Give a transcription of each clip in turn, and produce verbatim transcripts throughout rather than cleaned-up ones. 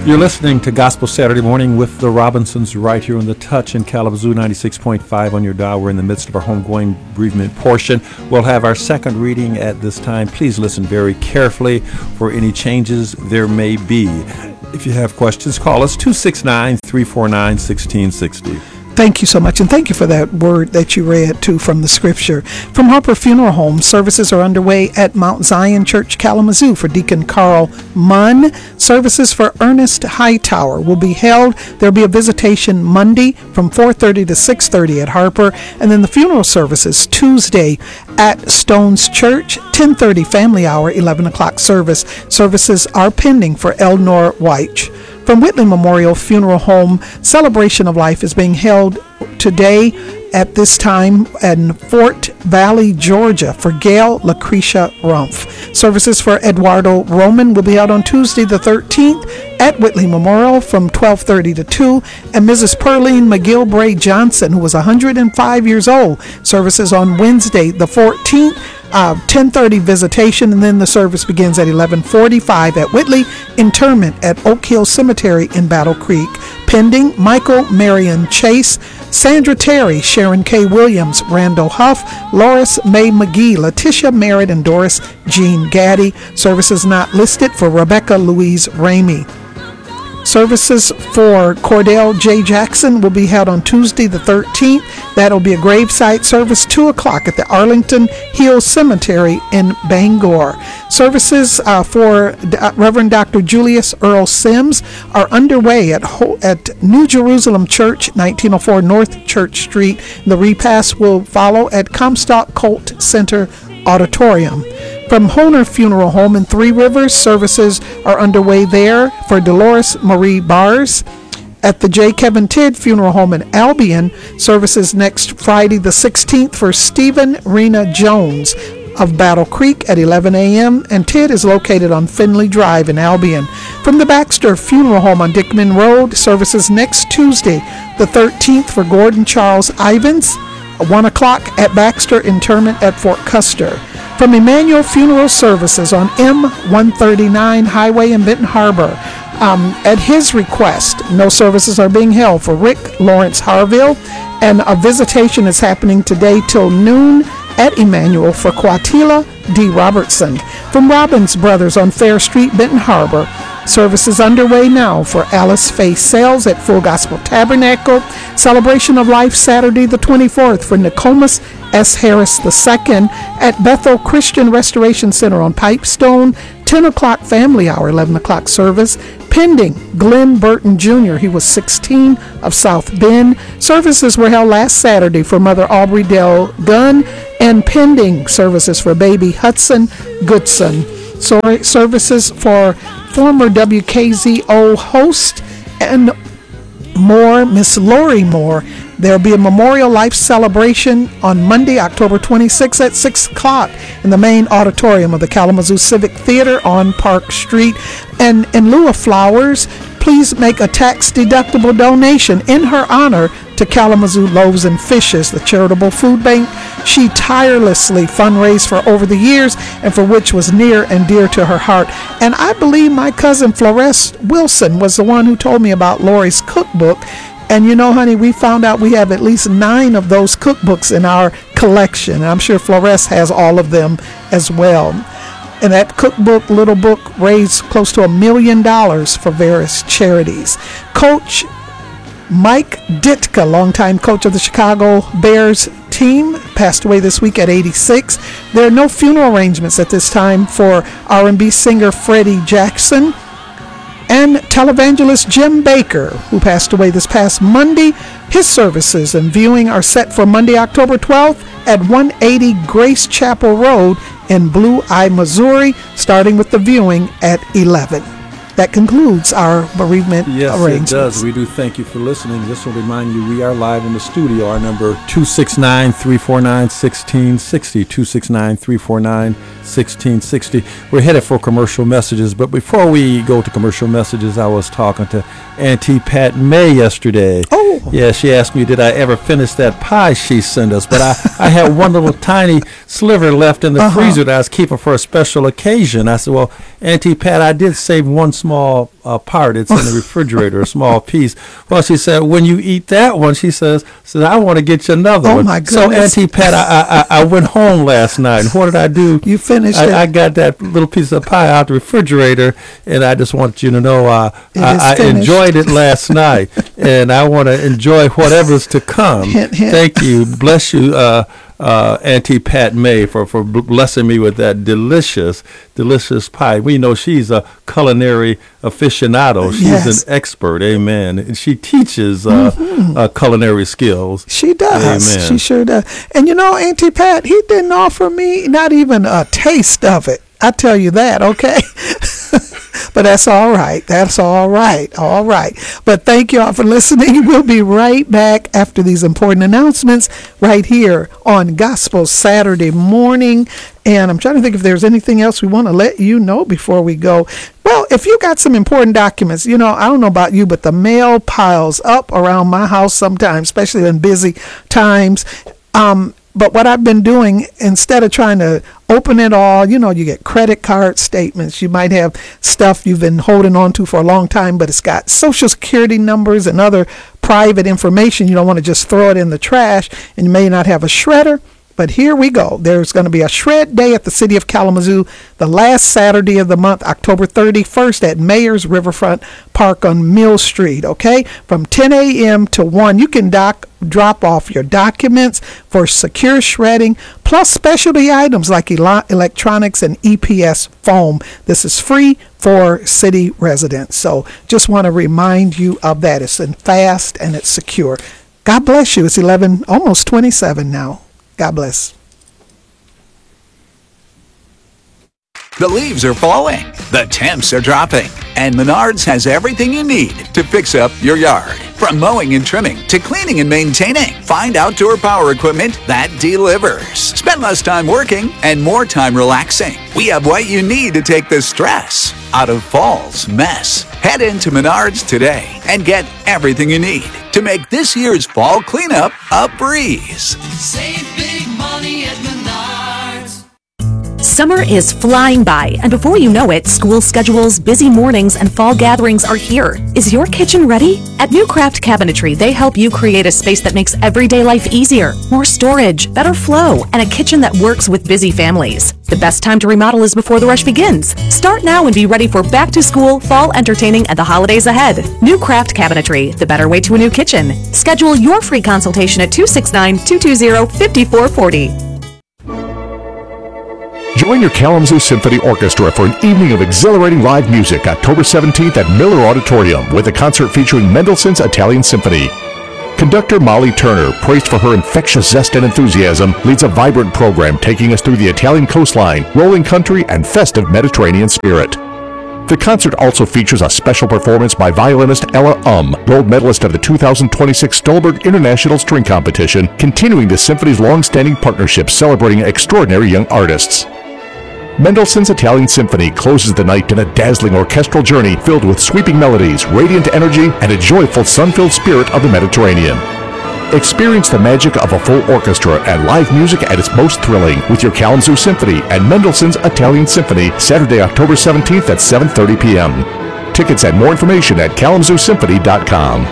You're listening to Gospel Saturday Morning with the Robinsons right here on The Touch in Kalamazoo, ninety-six point five on your dial. We're in the midst of our homegoing bereavement portion. We'll have our second reading at this time. Please listen very carefully for any changes there may be. If you have questions, call us two six nine, three four nine, one six six zero. Thank you so much, and thank you for that word that you read, too, from the scripture. From Harper Funeral Home, services are underway at Mount Zion Church, Kalamazoo for Deacon Carl Munn. Services for Ernest Hightower will be held. There will be a visitation Monday from four thirty to six thirty at Harper, and then the funeral services Tuesday at Stones Church, ten thirty family hour, eleven o'clock service. Services are pending for Elnor Weich. From Whitley Memorial Funeral Home, Celebration of Life is being held today at this time in Fort Valley, Georgia for Gail Lucretia Rumpf. Services for Eduardo Roman will be held on Tuesday the thirteenth at Whitley Memorial from twelve thirty to two, and Missus Pearline McGilbray Johnson, who was one hundred five years old, services on Wednesday the fourteenth. Uh, ten thirty visitation, and then the service begins at eleven forty-five at Whitley. Interment at Oak Hill Cemetery in Battle Creek. Pending Michael Marion Chase, Sandra Terry, Sharon K. Williams, Randall Huff, Loris May McGee, Letitia Merritt, and Doris Jean Gaddy. Services not listed for Rebecca Louise Ramey. Services for Cordell J. Jackson will be held on Tuesday the thirteenth. That'll be a gravesite service, two o'clock at the Arlington Hills Cemetery in Bangor. Services uh, for D- Reverend Doctor Julius Earl Sims are underway at, Ho- at New Jerusalem Church, nineteen oh four North Church Street. The repast will follow at Comstock Colt Center Auditorium. From Honer Funeral Home in Three Rivers, services are underway there for Dolores Marie Bars. At the J. Kevin Tidd Funeral Home in Albion, services next Friday the sixteenth for Stephen Rena Jones of Battle Creek at eleven a.m. and Tidd is located on Finley Drive in Albion. From the Baxter Funeral Home on Dickman Road, services next Tuesday the thirteenth for Gordon Charles Ivins, one o'clock at Baxter, interment at Fort Custer. From Emmanuel Funeral Services on M one thirty-nine Highway in Benton Harbor, um, at his request, no services are being held for Rick Lawrence Harville, and a visitation is happening today till noon at Emmanuel for Quatila D. Robertson. From Robbins Brothers on Fair Street, Benton Harbor, services underway now for Alice Faye Sales at Full Gospel Tabernacle. Celebration of Life Saturday the twenty-fourth for Nicomas S. Harris the second at Bethel Christian Restoration Center on Pipestone. ten o'clock family hour, eleven o'clock service. Pending Glenn Burton Junior He was sixteen of South Bend. Services were held last Saturday for Mother Aubrey Dell Gunn, and pending services for baby Hudson Goodson. So, services for former W K Z O host and more, Miss Lori Moore. There'll be a Memorial Life celebration on Monday, October twenty-sixth at six o'clock in the main auditorium of the Kalamazoo Civic Theater on Park Street. And in lieu of flowers, please make a tax-deductible donation in her honor to Kalamazoo Loaves and Fishes, the charitable food bank she tirelessly fundraised for over the years and for which was near and dear to her heart. And I believe my cousin Flores Wilson was the one who told me about Lori's cookbook. And you know, honey, we found out we have at least nine of those cookbooks in our collection. And I'm sure Flores has all of them as well. And that cookbook, little book, raised close to a million dollars for various charities. Coach Mike Ditka, longtime coach of the Chicago Bears team, passed away this week at eighty-six. There are no funeral arrangements at this time for R and B singer Freddie Jackson. And televangelist Jim Baker, who passed away this past Monday. His services and viewing are set for Monday, October twelfth at one eighty Grace Chapel Road in Blue Eye, Missouri, starting with the viewing at eleven. That concludes our bereavement yes, arrangements. Yes, it does. We do thank you for listening. Just to remind you, we are live in the studio. Our number two six nine, three four nine, one six six zero, two six nine, three four nine, one six six zero. We're headed for commercial messages, but before we go to commercial messages, I was talking to Auntie Pat May yesterday. Oh. Yeah, she asked me, did I ever finish that pie she sent us? But I, I had one little tiny sliver left in the uh-huh. freezer that I was keeping for a special occasion. I said, well, Auntie Pat, I did save one small apart. It's in the refrigerator, a small piece. Well, she said, when you eat that one, she says, says I want to get you another Oh, one. my So, goodness. Auntie Pat, I, I, I went home last night. And what did I do? You finished it. I, I got that little piece of pie out the refrigerator, and I just want you to know uh, It is I, I finished. enjoyed it last night, and I want to enjoy whatever's to come. Hint, hint. Thank you. Bless you, uh, uh, Auntie Pat May, for, for bl- blessing me with that delicious, delicious pie. We know she's a culinary aficionado. She's Yes. an expert. Amen. And she teaches uh, uh, culinary skills. She does. Amen. She sure does. And you know, Auntie Pat, he didn't offer me not even a taste of it. I tell you that, okay? But that's all right. That's all right. All right. But thank you all for listening. We'll be right back after these important announcements right here on Gospel Saturday Morning. And I'm trying to think if there's anything else we want to let you know before we go. Well, if you got some important documents, you know, I don't know about you, but the mail piles up around my house sometimes, especially in busy times. Um, But what I've been doing, instead of trying to open it all, you know, you get credit card statements. You might have stuff you've been holding on to for a long time, but it's got social security numbers and other private information. You don't want to just throw it in the trash, and you may not have a shredder. But here we go. There's going to be a shred day at the city of Kalamazoo the last Saturday of the month, October thirty-first, at Mayor's Riverfront Park on Mill Street, okay? From ten a.m. to one, you can doc, drop off your documents for secure shredding, plus specialty items like ele- electronics and E P S foam. This is free for city residents. So just want to remind you of that. It's in fast and it's secure. God bless you. It's eleven, almost twenty-seven now. God bless. The leaves are falling, the temps are dropping, and Menards has everything you need to fix up your yard. From mowing and trimming to cleaning and maintaining, find outdoor power equipment that delivers. Spend less time working and more time relaxing. We have what you need to take the stress out of fall's mess. Head into Menards today and get everything you need to make this year's fall cleanup a breeze. Save big money at Menards. Summer is flying by, and before you know it, school schedules, busy mornings, and fall gatherings are here. Is your kitchen ready? At New Craft Cabinetry, they help you create a space that makes everyday life easier, more storage, better flow, and a kitchen that works with busy families. The best time to remodel is before the rush begins. Start now and be ready for back to school, fall entertaining, and the holidays ahead. New Craft Cabinetry, the better way to a new kitchen. Schedule your free consultation at two six nine, two two zero, five four four zero. Join your Kalamazoo Symphony Orchestra for an evening of exhilarating live music October seventeenth at Miller Auditorium with a concert featuring Mendelssohn's Italian Symphony. Conductor Molly Turner, praised for her infectious zest and enthusiasm, leads a vibrant program taking us through the Italian coastline, rolling country, and festive Mediterranean spirit. The concert also features a special performance by violinist Ella Um, gold medalist of the two thousand twenty-six Stolberg International String Competition, continuing the symphony's long-standing partnership celebrating extraordinary young artists. Mendelssohn's Italian Symphony closes the night in a dazzling orchestral journey filled with sweeping melodies, radiant energy, and a joyful sun-filled spirit of the Mediterranean. Experience the magic of a full orchestra and live music at its most thrilling with your Kalamazoo Symphony and Mendelssohn's Italian Symphony Saturday, October seventeenth at seven thirty p.m. Tickets and more information at kalamazoo symphony dot com.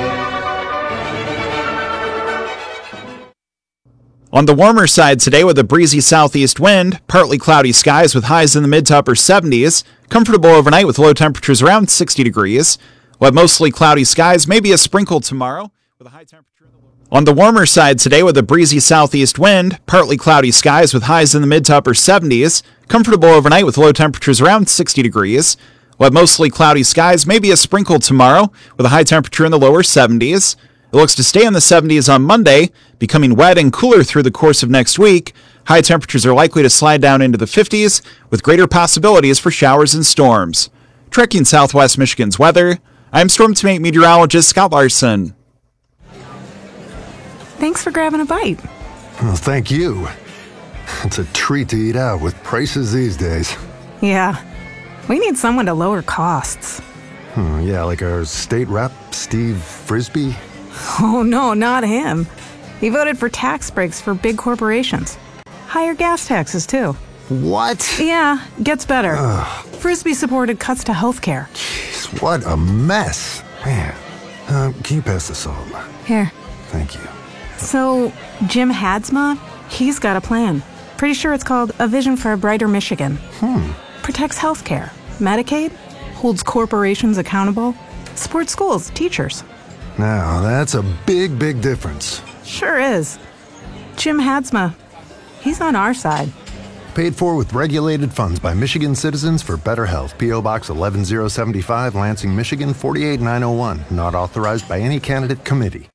On the warmer side today with a breezy southeast wind, partly cloudy skies with highs in the mid to upper seventies, comfortable overnight with low temperatures around sixty degrees. We'll have mostly cloudy skies, maybe a sprinkle tomorrow with a high temperature in the low. On the warmer side today with a breezy southeast wind, partly cloudy skies with highs in the mid to upper seventies, comfortable overnight with low temperatures around sixty degrees. We'll have mostly cloudy skies, maybe a sprinkle tomorrow with a high temperature in the lower seventies. It looks to stay in the seventies on Monday, becoming wet and cooler through the course of next week. High temperatures are likely to slide down into the fifties, with greater possibilities for showers and storms. Tracking Southwest Michigan's weather, I'm Storm Team eight meteorologist Scott Larson. Thanks for grabbing a bite. Well, thank you. It's a treat to eat out with prices these days. Yeah, we need someone to lower costs. Hmm, yeah, like our state rep, Steve Frisbee. Oh, no, not him. He voted for tax breaks for big corporations. Higher gas taxes, too. What? Yeah, gets better. Ugh. Frisbee supported cuts to health care. Jeez, what a mess. Man, uh, can you pass the salt? Here. Thank you. So, Jim Hadsma, he's got a plan. Pretty sure it's called A Vision for a Brighter Michigan. Hmm. Protects healthcare, Medicaid, holds corporations accountable, supports schools, teachers. Now, that's a big, big difference. Sure is. Jim Hadsma, he's on our side. Paid for with regulated funds by Michigan Citizens for Better Health. P O. Box eleven oh seventy-five, Lansing, Michigan forty-eight nine oh one. Not authorized by any candidate committee.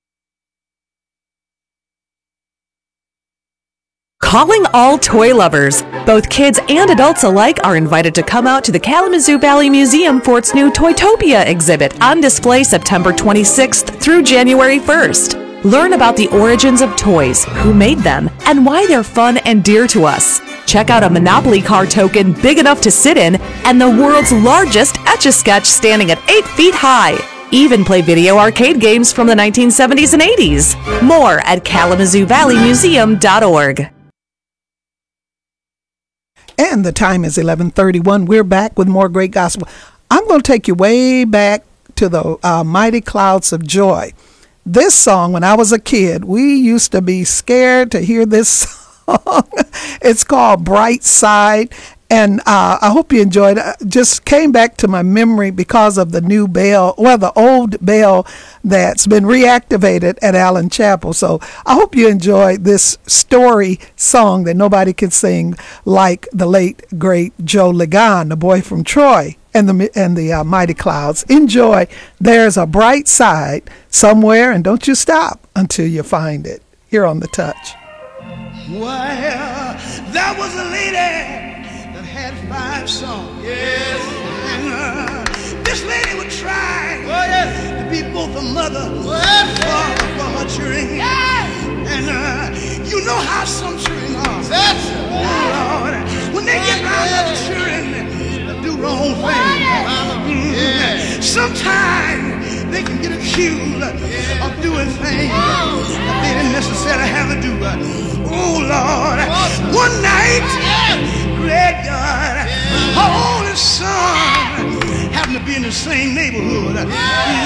Calling all toy lovers. Both kids and adults alike are invited to come out to the Kalamazoo Valley Museum for its new Toytopia exhibit on display September twenty-sixth through January first. Learn about the origins of toys, who made them, and why they're fun and dear to us. Check out a Monopoly car token big enough to sit in and the world's largest Etch-a-Sketch standing at eight feet high. Even play video arcade games from the nineteen seventies and eighties. More at kalamazoo valley museum dot org. And the time is eleven thirty-one. We're back with more great gospel. I'm going to take you way back to the uh, Mighty Clouds of Joy. This song, when I was a kid, we used to be scared to hear this song. It's called Bright Side. And uh, I hope you enjoyed it. Just came back to my memory because of the new bell, well, the old bell that's been reactivated at Allen Chapel. So I hope you enjoyed this story song that nobody can sing like the late, great Joe Ligon, the boy from Troy, and the and the uh, Mighty Clouds. Enjoy. There's a bright side somewhere, and don't you stop until you find it. Here on The Touch. Well, there was a lady had five songs. Yes. And uh, this lady would try oh, yes. to be both a mother oh, yes. and father for her children. Yes. And uh, you know how some children are. Yes. Oh, Lord. When they get around other children, they do wrong things. Oh, mm. yes. Sometimes they can get accused yes. of doing things oh. that they didn't necessarily have to do. Oh, Lord. Oh, one night, yes. Great God, her oldest son happened to be in the same neighborhood.